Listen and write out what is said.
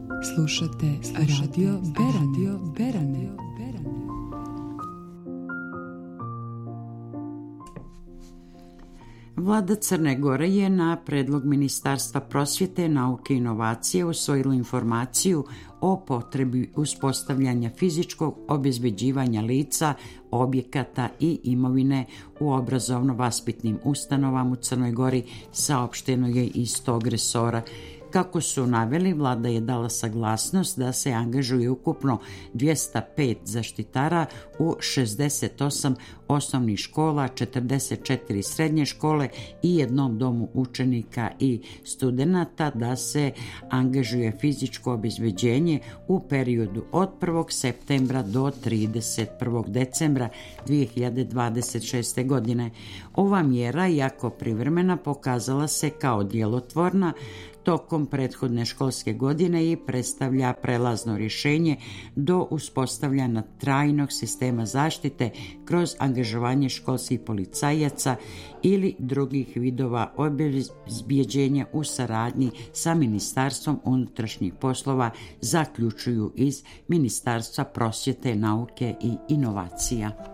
Slušate Radio Berane. Vlada Crne Gore je na predlog Ministarstva prosvjete, nauke i inovacije usvojila informaciju o potrebi uspostavljanja fizičkog obezbeđivanja lica, objekata i imovine u obrazovno-vaspitnim ustanovama u Crnoj Gori, saopšteno je iz tog resora. Kako su naveli, vlada je dala saglasnost da se angažuje ukupno 205 zaštitara u 68 osnovnih škola, 44 srednje škole i jednom domu učenika i studenata, da se angažuje fizičko obezbeđenje u periodu od 1. septembra do 31. decembra 2026. godine. Ova mjera, iako privremena, pokazala se kao djelotvorna tokom prethodne školske godine i predstavlja prelazno rješenje do uspostavljanja trajnog sistema zaštite kroz angažovanje školskih policajaca ili drugih vidova obezbeđenja u saradnji sa Ministarstvom unutrašnjih poslova, zaključuju iz Ministarstva prosvjete, nauke i inovacija.